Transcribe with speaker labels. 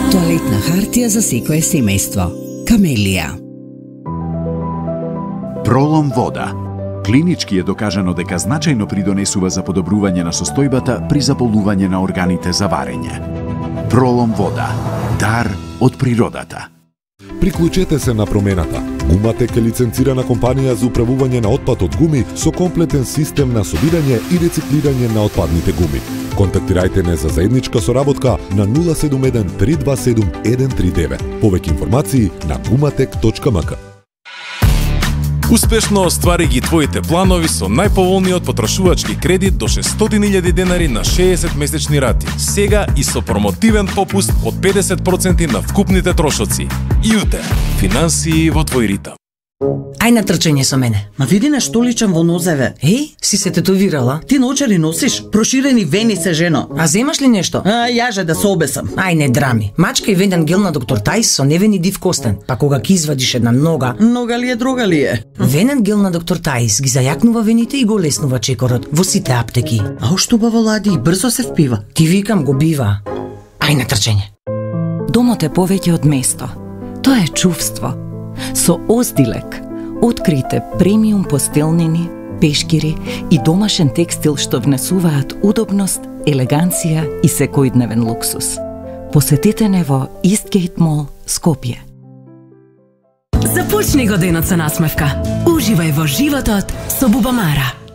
Speaker 1: Тоалетна хартија за секое семејство. Камелија.
Speaker 2: Пролом вода. Клинички е докажано дека значајно придонесува за подобрување на состојбата при заболување на органите за варење. Пролом вода. Дар од природата.
Speaker 3: Приклучете се на промената. Гуматек е лиценцирана компанија за управување на отпад од гуми со комплетен систем на собирање и рециклирање на отпадните гуми. Контактирајте не за заедничка соработка на 071 327 139. Повеќе информации на gumatec.mk.
Speaker 4: Успешно оствари ги твоите планови со најповолниот потрошувачки кредит до 600.000 денари на 60 месечни рати. Сега и со промотивен попуст од 50% на вкупните трошоци. ИУТЕ. Финансии во твој ритам.
Speaker 5: Ај на трчање со мене.
Speaker 6: Ма види нешто личам во нозеве.
Speaker 5: Еј, си се тетовирала?
Speaker 6: Ти научери носиш? Проширени вени се, жено.
Speaker 5: А земаш ли нешто?
Speaker 6: Јаже да се обесам.
Speaker 5: Ај не драми. Мачка и венен гел на доктор Тајс со невени див костен. Па кога ќе извадиш една нога...
Speaker 6: Нога ли е, друга ли е?
Speaker 5: Венен гел на доктор Тајс ги зајакнува вените и го леснува чекорот во сите аптеки.
Speaker 6: А уште убаво лади и брзо се впива.
Speaker 5: Ти викам го бива. Ај на трчање.
Speaker 7: Домот е повеќе од место. Тоа е чувство. Со Оздилек открите премиум постелнини, пешкири и домашен текстил што внесуваат удобност, елеганција и секојдневен луксус. Посетете не во Eastgate Mall, Скопје.
Speaker 8: Започни годинот со насмевка. Уживај во животот со Бубамара.